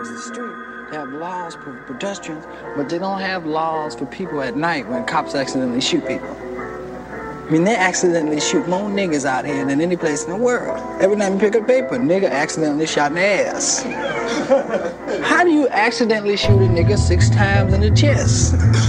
across the street. They have laws for pedestrians, but they don't have laws for people at night when cops accidentally shoot people. I mean, they accidentally shoot more niggas out here than any place in the world. Every time you pick up paper, nigga accidentally shot in the ass. How do you accidentally shoot a nigga 6 times in the chest?